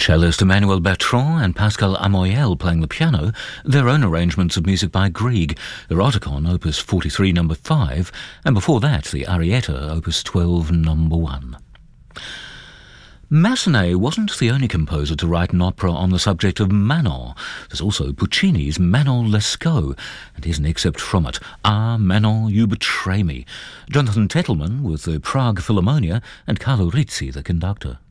Cellist Emmanuel Bertrand and Pascal Amoyel playing the piano, their own arrangements of music by Grieg, Eroticon, Opus 43, No. 5, and before that, the Arietta, Opus 12, No. 1. Massenet wasn't the only composer to write an opera on the subject of Manon. There's also Puccini's Manon Lescaut, and here's an excerpt from it. Ah, Manon, you betray me. Jonathan Tettelman with the Prague Philharmonia and Carlo Rizzi, the conductor.